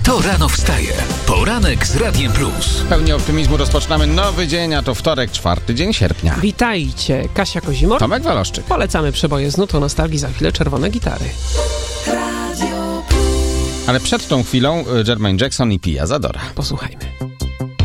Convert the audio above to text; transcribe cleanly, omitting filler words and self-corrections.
Kto rano wstaje? Poranek z Radiem Plus. Pełni optymizmu rozpoczynamy nowy dzień, a to wtorek, 4 dzień sierpnia. Witajcie, Kasia Kozimor. Tomek Waloszczyk. Polecamy przeboje z nutu nostalgii, za chwilę czerwone gitary. Ale przed tą chwilą Jermaine Jackson i Pia Zadora. Posłuchajmy.